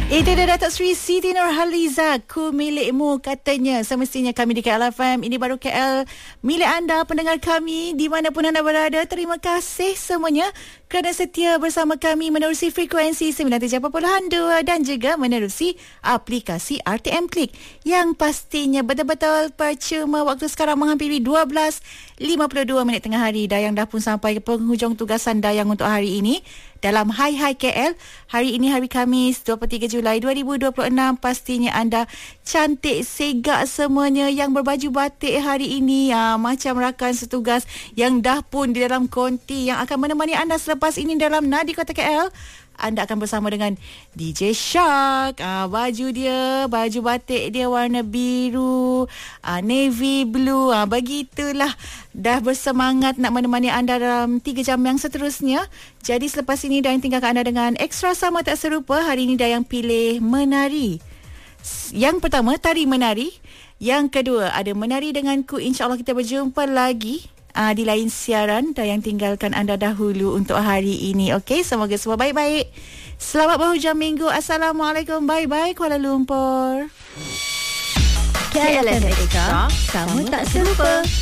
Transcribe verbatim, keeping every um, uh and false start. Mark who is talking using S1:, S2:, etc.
S1: Itu dia Datuk Seri Siti Nurhaliza, ku milikmu katanya. Semestinya kami di K L F M, ini baru K L milik anda, pendengar kami dimanapun anda berada. Terima kasih semuanya kerana setia bersama kami menerusi frekuensi sembilan puluh tujuh perpuluhan dua dan juga menerusi aplikasi R T M Klik yang pastinya betul-betul percuma. Waktu sekarang menghampiri dua belas lima puluh dua minit tengah hari. Dayang dah pun sampai ke penghujung tugasan Dayang untuk hari ini dalam Hai Hai K L. Hari ini hari Khamis dua puluh tiga Julai dua ribu dua puluh enam. Pastinya anda cantik segak semuanya yang berbaju batik hari ini, ha, macam rakan setugas yang dah pun di dalam konti yang akan menemani anda selepas ini dalam Nadi Kota K L. Anda akan bersama dengan D J Shark. Ah, baju dia, baju batik dia warna biru, ah, navy blue. Ah, begitulah. Dah bersemangat nak menemani anda dalam tiga jam yang seterusnya. Jadi selepas ini Dayang tinggalkan anda dengan ekstra sama tak serupa. Hari ini Dayang pilih menari. Yang pertama, tari menari. Yang kedua, ada menari denganku. InsyaAllah kita berjumpa lagi Uh, di lain siaran. Dayang tinggalkan anda dahulu untuk hari ini. Okey, semoga semua baik-baik. Selamat berhujung minggu. Assalamualaikum. Bye-bye Kuala Lumpur.
S2: K L F M Extra, kamu tak serupa.